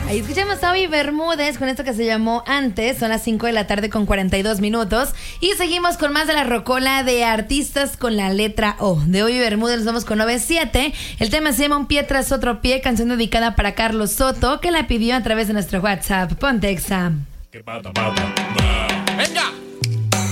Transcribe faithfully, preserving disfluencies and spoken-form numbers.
Ahí escuchamos a Obi Bermúdez con esto que se llamó Antes. Son las cinco de la tarde con cuarenta y dos minutos. Y seguimos con más de la rocola de artistas con la letra O. De Obi Bermúdez nos vamos con noventa y siete. El tema se llama Un pie tras otro pie, canción dedicada para Carlos Soto, que la pidió a través de nuestro WhatsApp. Ponte Exa. ¡Venga!